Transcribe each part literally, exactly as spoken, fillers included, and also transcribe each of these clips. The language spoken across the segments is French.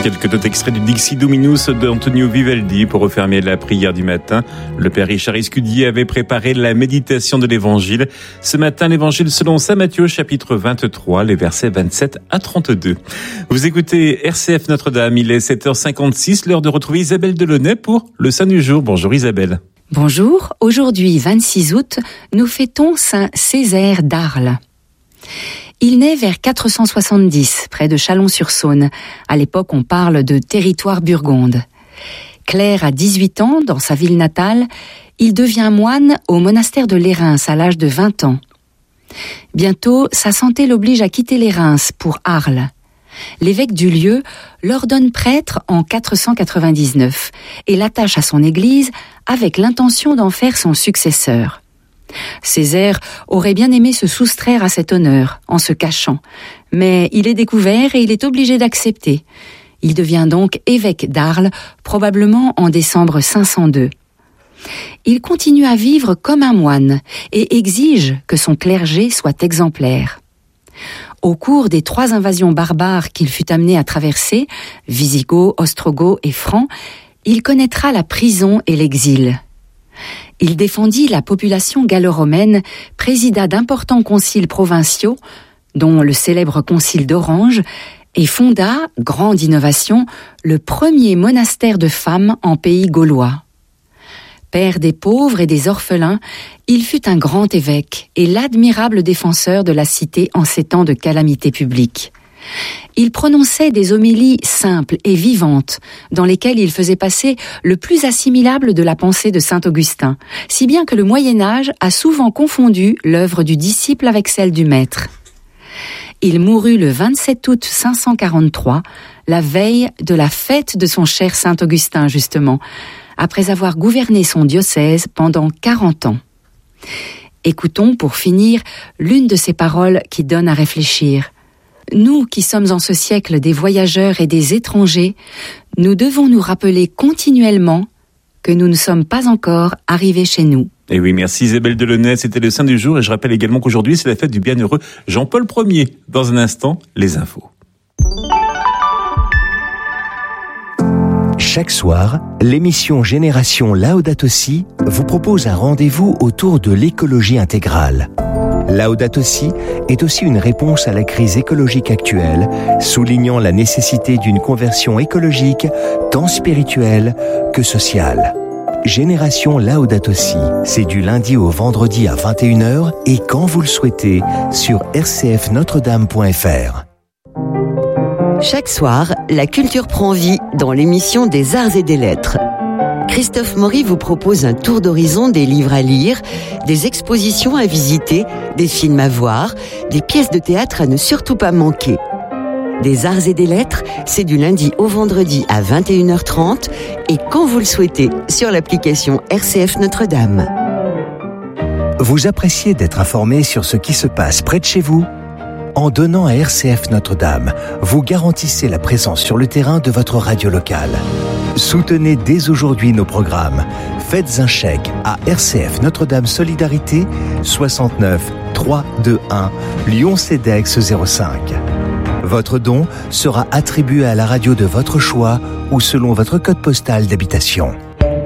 Quelques autres extraits du Dixi Dominus d'Antonio Vivaldi pour refermer la prière du matin. Le père Richard Escudier avait préparé la méditation de l'évangile. Ce matin, l'évangile selon saint Matthieu, chapitre vingt-trois, les versets vingt-sept à trente-deux. Vous écoutez R C F Notre-Dame, il est sept heures cinquante-six, l'heure de retrouver Isabelle Delaunay pour le Saint du jour. Bonjour Isabelle. Bonjour, aujourd'hui vingt-six août, nous fêtons saint Césaire d'Arles. Il naît vers quatre cent soixante-dix, près de Chalon-sur-Saône. À l'époque, on parle de territoire burgonde. Clerc à dix-huit ans, dans sa ville natale, il devient moine au monastère de Lérins à l'âge de vingt ans. Bientôt, sa santé l'oblige à quitter les Reims pour Arles. L'évêque du lieu l'ordonne prêtre en quatre cent quatre-vingt-dix-neuf et l'attache à son église avec l'intention d'en faire son successeur. Césaire aurait bien aimé se soustraire à cet honneur en se cachant, mais il est découvert et il est obligé d'accepter. Il devient donc évêque d'Arles, probablement en décembre cinq cent deux. Il continue à vivre comme un moine et exige que son clergé soit exemplaire. Au cours des trois invasions barbares qu'il fut amené à traverser, Visigoths, Ostrogoths et Francs, il connaîtra la prison et l'exil. Il défendit la population gallo-romaine, présida d'importants conciles provinciaux, dont le célèbre concile d'Orange, et fonda, grande innovation, le premier monastère de femmes en pays gaulois. Père des pauvres et des orphelins, il fut un grand évêque et l'admirable défenseur de la cité en ces temps de calamité publique. Il prononçait des homélies simples et vivantes, dans lesquelles il faisait passer le plus assimilable de la pensée de saint Augustin, si bien que le Moyen-Âge a souvent confondu l'œuvre du disciple avec celle du maître. Il mourut le vingt-sept août cinq cent quarante-trois, la veille de la fête de son cher saint Augustin justement, après avoir gouverné son diocèse pendant quarante ans. Écoutons pour finir l'une de ces paroles qui donne à réfléchir. Nous qui sommes en ce siècle des voyageurs et des étrangers, nous devons nous rappeler continuellement que nous ne sommes pas encore arrivés chez nous. Et oui, merci Isabelle Delaunay, c'était le Saint du jour et je rappelle également qu'aujourd'hui c'est la fête du bienheureux Jean-Paul Ier. Dans un instant, les infos. Chaque soir, l'émission Génération Laudato Si vous propose un rendez-vous autour de l'écologie intégrale. Laudato Si est aussi une réponse à la crise écologique actuelle, soulignant la nécessité d'une conversion écologique tant spirituelle que sociale. Génération Laudato Si, c'est du lundi au vendredi à vingt et une heures et quand vous le souhaitez sur r c f notre dame point f r. Chaque soir, la culture prend vie dans l'émission des Arts et des Lettres. Christophe Maury vous propose un tour d'horizon des livres à lire, des expositions à visiter, des films à voir, des pièces de théâtre à ne surtout pas manquer. Des Arts et des Lettres, c'est du lundi au vendredi à vingt et une heures trente et quand vous le souhaitez sur l'application R C F Notre-Dame. Vous appréciez d'être informé sur ce qui se passe près de chez vous ? En donnant à R C F Notre-Dame, vous garantissez la présence sur le terrain de votre radio locale. Soutenez dès aujourd'hui nos programmes. Faites un chèque à R C F Notre-Dame Solidarité soixante-neuf trois cent vingt-et-un Lyon-Cedex zéro cinq. Votre don sera attribué à la radio de votre choix ou selon votre code postal d'habitation.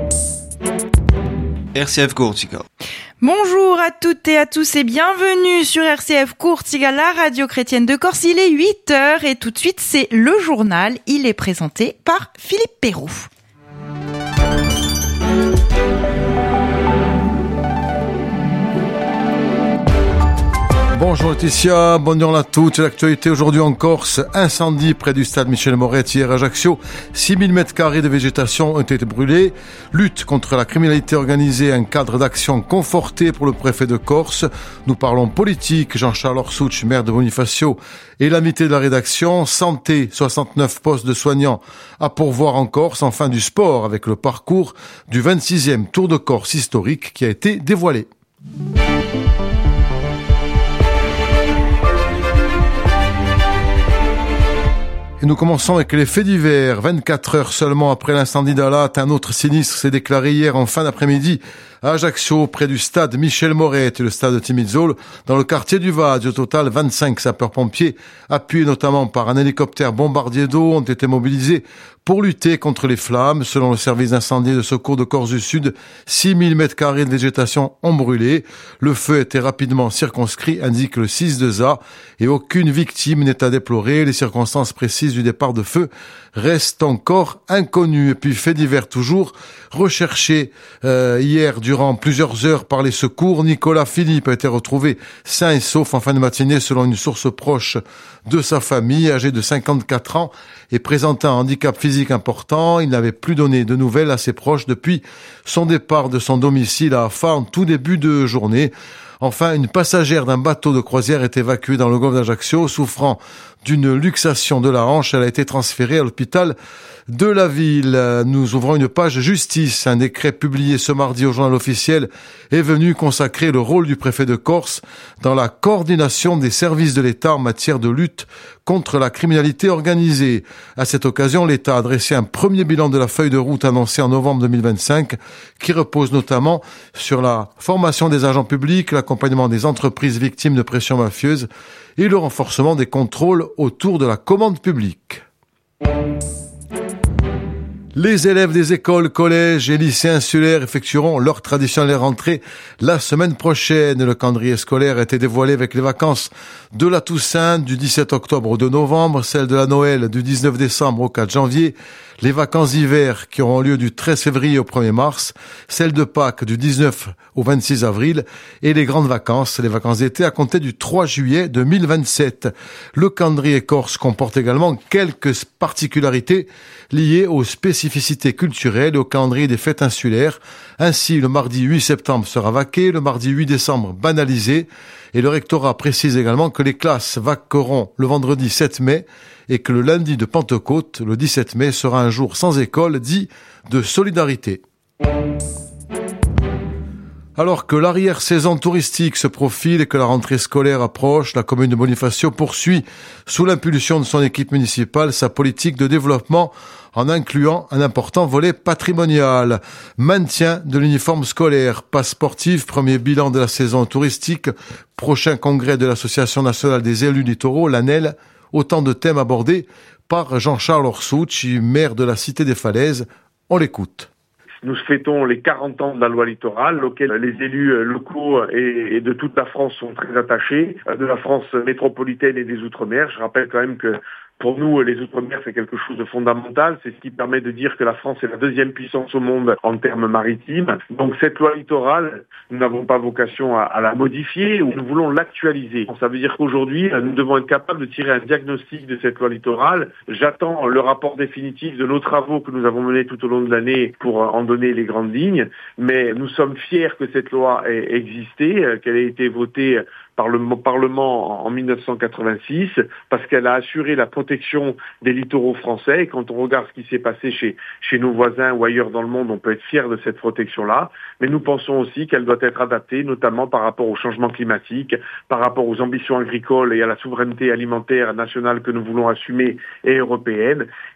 R C F Courtical. Bonjour à toutes et à tous et bienvenue sur R C F Courtical, la radio chrétienne de Corse. Il est huit heures et tout de suite c'est le journal. Il est présenté par Philippe Perroux. Bonjour Laetitia, bonne journée à toutes. L'actualité aujourd'hui en Corse, incendie près du stade Michel-Moretti hier à Ajaccio. six mille mètres carrés de végétation ont été brûlés. Lutte contre la criminalité organisée, un cadre d'action conforté pour le préfet de Corse. Nous parlons politique, Jean-Charles Orsouch, maire de Bonifacio, et l'amitié de la rédaction. Santé, soixante-neuf postes de soignants à pourvoir en Corse. Enfin du sport avec le parcours du vingt-sixième Tour de Corse historique qui a été dévoilé. Et nous commençons avec les faits divers. vingt-quatre heures seulement après l'incendie d'Alat, un autre sinistre s'est déclaré hier en fin d'après-midi à Ajaccio, près du stade Michel Morette et le stade Timizol, dans le quartier du Vade. Au total, vingt-cinq sapeurs-pompiers, appuyés notamment par un hélicoptère bombardier d'eau, ont été mobilisés pour lutter contre les flammes. Selon le service d'incendie et de secours de Corse du Sud, six mille mètres carrés de végétation ont brûlé. Le feu était rapidement circonscrit, indique le six deux A, et aucune victime n'est à déplorer. Les circonstances précises du départ de feu restent encore inconnues. Et puis, fait divers toujours, recherché euh, hier durant plusieurs heures par les secours, Nicolas Philippe a été retrouvé sain et sauf en fin de matinée selon une source proche de sa famille, âgé de cinquante-quatre ans et présentant un handicap physique important. Il n'avait plus donné de nouvelles à ses proches depuis son départ de son domicile à Afa en tout début de journée. Enfin, une passagère d'un bateau de croisière est évacuée dans le golfe d'Ajaccio, souffrant d'une luxation de la hanche. Elle a été transférée à l'hôpital de la ville. Nous ouvrons une page justice. Un décret publié ce mardi au journal officiel est venu consacrer le rôle du préfet de Corse dans la coordination des services de l'État en matière de lutte contre la criminalité organisée. À cette occasion, l'État a dressé un premier bilan de la feuille de route annoncée en novembre deux mille vingt-cinq, qui repose notamment sur la formation des agents publics, l'accompagnement des entreprises victimes de pressions mafieuses et le renforcement des contrôles autour de la commande publique. Les élèves des écoles, collèges et lycées insulaires effectueront leur traditionnelle rentrée la semaine prochaine. Le calendrier scolaire a été dévoilé avec les vacances de la Toussaint du dix-sept octobre au deux novembre, celles de la Noël du dix-neuf décembre au quatre janvier, les vacances d'hiver qui auront lieu du treize février au premier mars, celles de Pâques du dix-neuf au vingt-six avril et les grandes vacances, les vacances d'été à compter du trois juillet deux mille vingt-sept. Le calendrier corse comporte également quelques particularités liées aux spécificités culturelles et au calendrier des fêtes insulaires. Ainsi, le mardi huit septembre sera vaqué, le mardi huit décembre banalisé, et le rectorat précise également que les classes vaqueront le vendredi sept mai et que le lundi de Pentecôte, le dix-sept mai, sera un jour sans école, dit de solidarité. Alors que l'arrière-saison touristique se profile et que la rentrée scolaire approche, la commune de Bonifacio poursuit, sous l'impulsion de son équipe municipale, sa politique de développement en incluant un important volet patrimonial. Maintien de l'uniforme scolaire, passe sportif, premier bilan de la saison touristique, prochain congrès de l'Association nationale des élus littoraux, l'A N E L, autant de thèmes abordés par Jean-Charles Orsucci, maire de la Cité des Falaises. On l'écoute. Nous fêtons les quarante ans de la loi littorale, auquel les élus locaux et de toute la France sont très attachés, de la France métropolitaine et des Outre-mer. Je rappelle quand même que pour nous, les Outre-mer, c'est quelque chose de fondamental. C'est ce qui permet de dire que la France est la deuxième puissance au monde en termes maritimes. Donc cette loi littorale, nous n'avons pas vocation à, à la modifier, ou nous voulons l'actualiser. Ça veut dire qu'aujourd'hui, nous devons être capables de tirer un diagnostic de cette loi littorale. J'attends le rapport définitif de nos travaux que nous avons menés tout au long de l'année pour en donner les grandes lignes. Mais nous sommes fiers que cette loi ait existé, qu'elle ait été votée par le Parlement en dix-neuf cent quatre-vingt-six, parce qu'elle a assuré la protection des littoraux français. Et quand on regarde ce qui s'est passé chez, chez nos voisins ou ailleurs dans le monde, on peut être fier de cette protection-là. Mais nous pensons aussi qu'elle doit être adaptée, notamment par rapport au changement climatique, par rapport aux ambitions agricoles et à la souveraineté alimentaire nationale que nous voulons assumer et européenne.